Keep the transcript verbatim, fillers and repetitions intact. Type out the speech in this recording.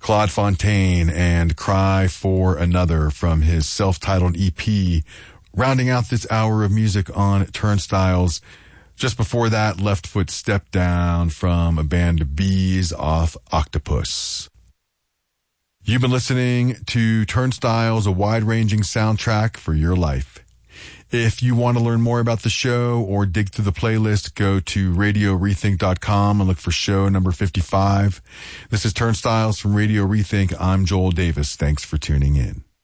Claude Fontaine and Cry for Another from his self-titled E P, rounding out this hour of music on Turnstiles. Just before that, Left Foot Step Down from a band of Bees off Octopus. You've been listening to Turnstiles, a wide-ranging soundtrack for your life. If you want to learn more about the show or dig through the playlist, go to radio rethink dot com and look for show number fifty-five. This is Turnstiles from Radio Rethink. I'm Joel Davis. Thanks for tuning in.